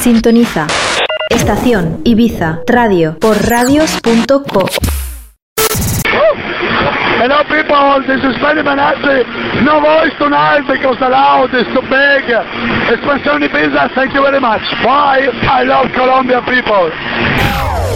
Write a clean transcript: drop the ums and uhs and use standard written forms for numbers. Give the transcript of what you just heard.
Sintoniza Estación Ibiza Radio por radios.co. Hello people, this is Benny Manassi. No voice tonight because the loud is too big. Espansione Ibiza, thank you very much. Bye, I love Colombia people.